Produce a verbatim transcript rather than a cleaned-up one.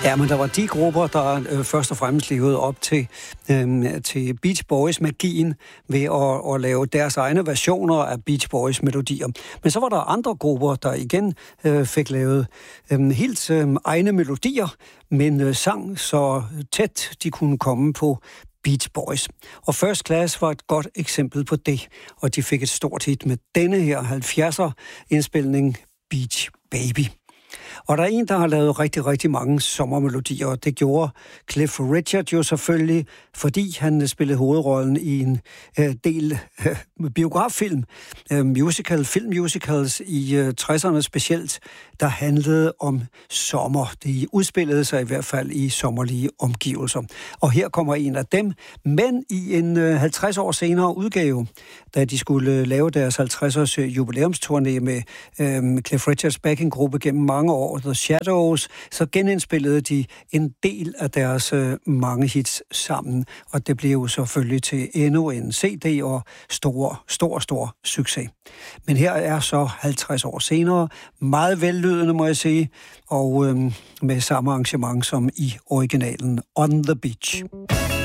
Ja, men der var de grupper, der øh, først og fremmest levede op til, øh, til Beach Boys-magien ved at, at lave deres egne versioner af Beach Boys-melodier. Men så var der andre grupper, der igen øh, fik lavet øh, helt øh, egne melodier, men øh, sang så tæt de kunne komme på Beach Boys. Og First Class var et godt eksempel på det, og de fik et stort hit med denne her halvfjerdser-indspilning Beach Baby. Og der er en, der har lavet rigtig, rigtig mange sommermelodier, og det gjorde Cliff Richard jo selvfølgelig, fordi han spillede hovedrollen i en øh, del øh, biograffilm, øh, musical, filmmusicals i øh, tresserne specielt, der handlede om sommer. De udspillede sig i hvert fald i sommerlige omgivelser. Og her kommer en af dem, men i en øh, halvtreds år senere udgave, da de skulle øh, lave deres halvtreds-års jubilæumsturné med øh, Cliff Richards backing-gruppe gennem mange år, The Shadows, så genindspillede de en del af deres øh, mange hits sammen, og det blev jo selvfølgelig til endnu en C D og stor, stor, stor succes. Men her er så halvtreds år senere, meget vellydende, må jeg sige, og øh, med samme arrangement som i originalen On the Beach.